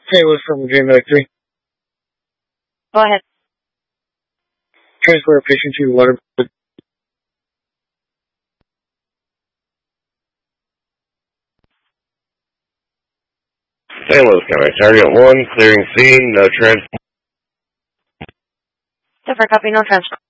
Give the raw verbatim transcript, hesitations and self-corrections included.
Hey, what's from Dream Medic three? Go ahead. Transport a patient to water. Saint Louis County, target one, clearing scene, no transport. Different copy, no transfer.